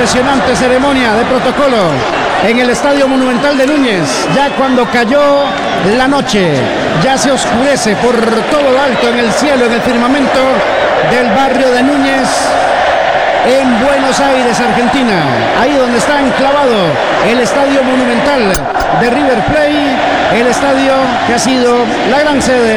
impresionante ceremonia de protocolo en el Estadio Monumental de Núñez. Ya cuando cayó la noche, ya se oscurece por todo lo alto en el cielo, en el firmamento del barrio de Núñez, en Buenos Aires, Argentina. Ahí donde está enclavado el Estadio Monumental de River Plate, el estadio que ha sido la gran sede